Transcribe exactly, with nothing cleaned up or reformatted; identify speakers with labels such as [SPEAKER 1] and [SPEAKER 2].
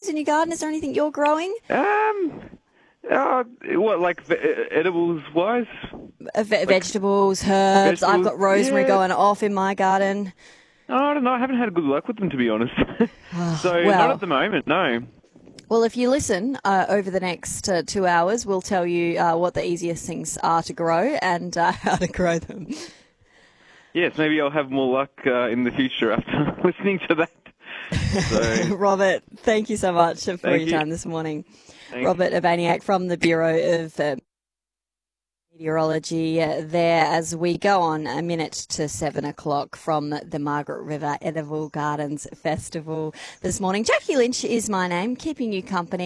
[SPEAKER 1] in your garden? Is there anything you're growing?
[SPEAKER 2] Um, uh, what, like ve- edibles-wise?
[SPEAKER 1] Uh, ve- like vegetables, herbs. Vegetables, I've got rosemary yeah. going off in my garden.
[SPEAKER 2] Oh, I don't know. I haven't had good luck with them, to be honest. so
[SPEAKER 1] well,
[SPEAKER 2] not at the moment, no.
[SPEAKER 1] Well, if you listen uh, over the next uh, two hours, we'll tell you uh, what the easiest things are to grow and uh, how to grow them.
[SPEAKER 2] Yes, maybe I'll have more luck uh, in the future after listening to that. So,
[SPEAKER 1] Robert, thank you so much for your
[SPEAKER 2] you.
[SPEAKER 1] time this morning.
[SPEAKER 2] Thanks.
[SPEAKER 1] Robert Urbaniak from the Bureau of uh, Meteorology uh, there as we go on a minute to seven o'clock from the Margaret River Edible Gardens Festival this morning. Jackie Lynch is my name, keeping you company.